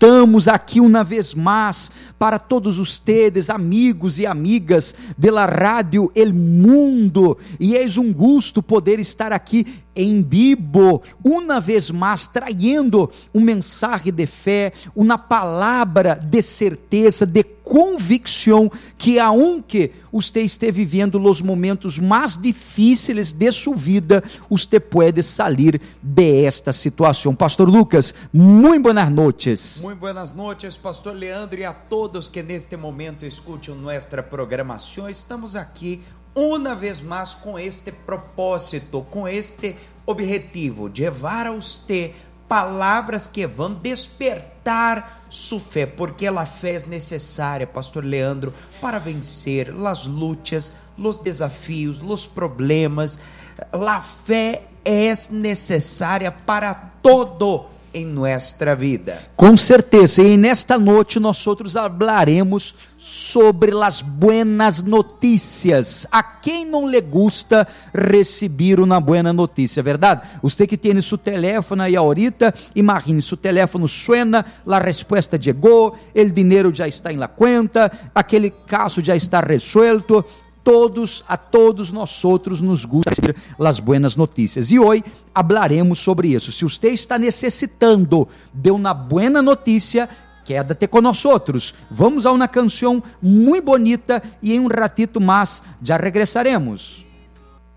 estamos aqui uma vez mais para todos ustedes, amigos e amigas de la Radio El Mundo, e é um gosto poder estar aqui em vivo, uma vez mais, traindo um mensagem de fé, uma palavra de certeza, de convicção, que aunque você esteja vivendo os momentos mais difíceis de sua vida, você pode sair de esta situação. Pastor Lucas, muito buenas noches. Muito buenas noches, Pastor Leandro, e a todos que neste momento escutam nossa programação. Estamos aqui uma vez mais com este propósito, com este objetivo, de levar a você palavras que vão despertar sua fé, porque a fé é necessária, Pastor Leandro, para vencer as lutas, os desafios, os problemas. A fé é necessária para todo em nossa vida. Com certeza, e nesta noite nós outros falaremos sobre as buenas notícias. A quem não lhe gusta receber uma buena notícia, verdade? Você que tem seu telefone aí ahorita, imagine, seu telefone suena, a resposta chegou, o dinheiro já está em la cuenta, aquele caso já está resuelto. A todos nós outros nos gusta receber as buenas notícias, e hoje hablaremos sobre isso. Se você está necessitando de uma buena notícia, quédate com nós outros. Vamos a uma canção muito bonita e em um ratito mais já regressaremos.